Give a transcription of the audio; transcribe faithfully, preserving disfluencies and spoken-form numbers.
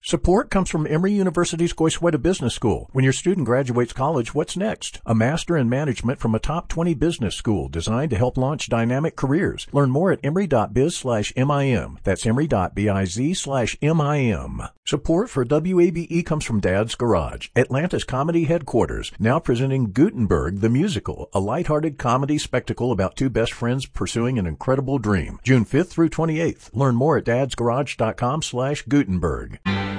Support comes from Emory University's Goizueta Business School. When your student graduates college, what's next? A master in management from a top twenty business school designed to help launch dynamic careers. Learn more at emory.biz slash MIM. That's emory.biz slash MIM. Support for W A B E comes from Dad's Garage, Atlanta's comedy headquarters, now presenting Gutenberg the Musical, a lighthearted comedy spectacle about two best friends pursuing an incredible dream. June fifth through twenty-eighth. Learn more at dadsgarage.com slash Gutenberg.